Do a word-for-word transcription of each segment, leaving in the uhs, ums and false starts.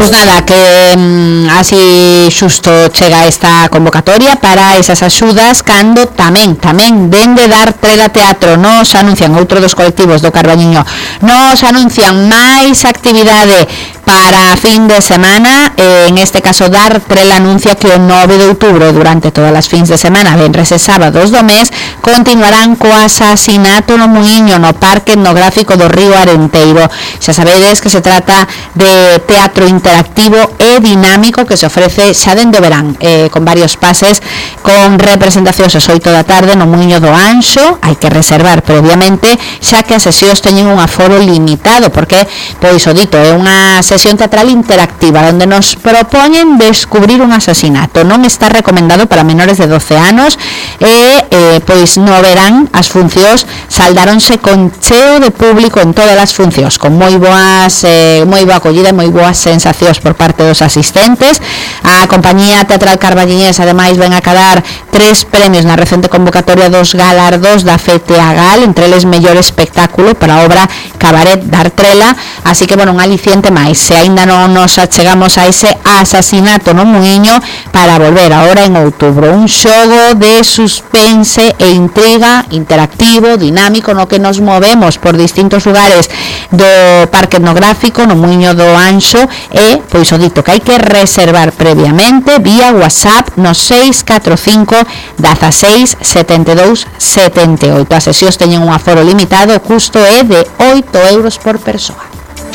Pois nada, que mm, así xusto chega esta convocatoria para esas axudas cando tamén, tamén dende Dar Trela Teatro nos anuncian outro dos colectivos do Carballiño, nos anuncian máis actividade para fin de semana. Eh, en este caso Dar Trela anuncia que o nove de outubro durante todas as fins de semana, venres e sábados do mes, continuarán co asasinato no Muiño no Parque Etnográfico do Río Arenteiro. Xa sabedes que se trata de teatro interactivo e dinámico que se ofrece xa dende o verán, eh, con varios pases, con representacións ás oito da tarde no Muiño do Anxo. Hai que reservar previamente, xa que as sesións teñen un aforo limitado, porque, pois o dito, é unha sesión teatral interactiva onde nos propoñen descubrir un asasinato. Non está recomendado para menores de doce anos e eh, pois no verán as funcións saldáronse con cheo de público en todas as funcións, con moi boas eh, moi boa acollida e moi boas sensacións por parte dos asistentes. A compañía teatral carballiñés ademais ven a cadar tres premios na recente convocatoria dos galardos da F T A Gal, entre eles mellor espectáculo para a obra Cabaret Dar Trela, así que bueno, un aliciente máis se aínda non nos achegamos a ese asasinato no Muiño para volver agora en outubro. Un xogo de suspense e intriga interactivo, dinámico, no que nos movemos por distintos lugares do Parque Etnográfico no Muiño do Anxo e, pois o dito, que hai que reservar previamente vía WhatsApp no seis catro cinco, dieciséis, setenta e dous, setenta e oito. As sesións teñen un aforo limitado, o custo é de oito euros por persoa.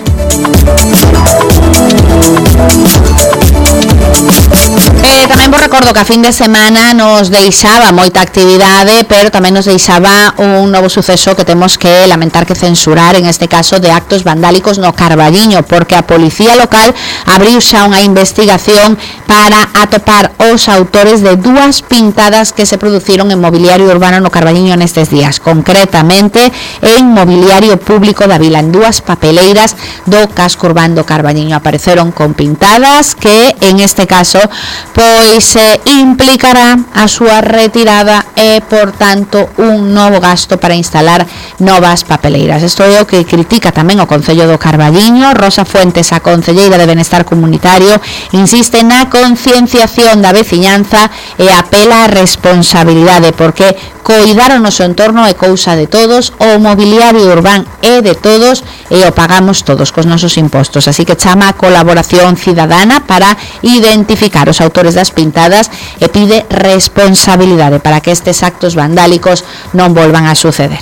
Eh, tamén vos recordo que a fin de semana nos deixaba moita actividade, pero tamén nos deixaba un novo suceso que temos que lamentar que censurar, en este caso de actos vandálicos no Carballiño, porque a policía local abriu xa unha investigación para atopar os autores de dúas pintadas que se produciron en mobiliario urbano no Carballiño nestes días, concretamente en mobiliario público da vila, en dúas papeleiras do casco urbano do Carballiño. Apareceron con pintadas que en este caso pois eh, implicará a súa retirada e, por tanto, un novo gasto para instalar novas papeleiras. Isto é o que critica tamén o Concello do Carballiño. Rosa Fuentes, a concelleira de Benestar Comunitario, insiste na concienciación da veciñanza e apela á responsabilidade, porque coidar o noso entorno é cousa de todos, o mobiliario urbano é de todos e o pagamos todos cos nosos impostos. Así que chama a colaboración cidadana para identificar os autores das pintadas e pide responsabilidade para que estes actos vandálicos non volvan a suceder.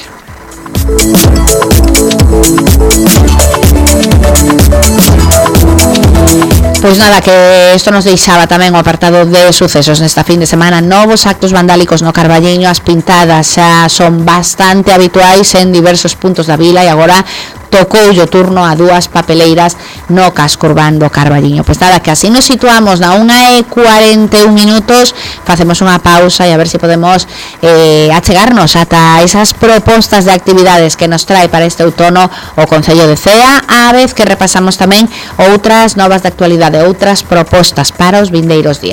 Pois nada, que isto nos deixaba tamén o apartado de sucesos nesta fin de semana. Novos actos vandálicos no Carballiño. As pintadas xa son bastante habituais en diversos puntos da vila e agora tocou o turno a dúas papeleiras no casco urbano do Carballiño. Pois nada, que así nos situamos na unha e cuarenta e un minutos, facemos unha pausa e a ver se podemos eh, achegarnos ata esas propostas de actividades que nos trae para este outono o Concello de Cea, a vez que repasamos tamén outras novas de actualidade, outras propostas para os vindeiros días.